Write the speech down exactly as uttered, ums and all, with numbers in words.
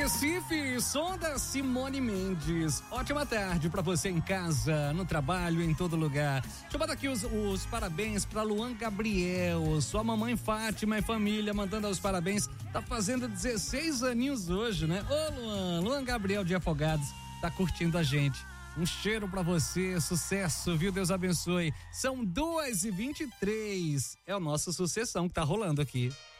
Recife, som da Simone Mendes. Ótima tarde pra você em casa, no trabalho, em todo lugar. Deixa eu botar aqui os, os parabéns pra Luan Gabriel, sua mamãe Fátima e família, mandando os parabéns. Tá fazendo dezesseis aninhos hoje, né? Ô Luan, Luan Gabriel de Afogados, tá curtindo a gente. Um cheiro pra você, sucesso, viu? Deus abençoe. São duas e vinte e três. É o nosso Sucessão que tá rolando aqui.